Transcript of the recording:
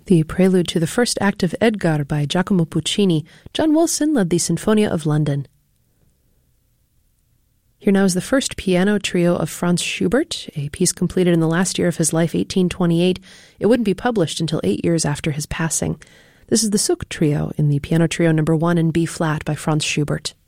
The prelude to the first act of Edgar by Giacomo Puccini. John Wilson led the Sinfonia of London. Here now is the first piano trio of Franz Schubert, a piece completed in the last year of his life, 1828. It wouldn't be published until 8 years after his passing. This is the Suk Trio in the Piano Trio No. 1 in B-flat by Franz Schubert.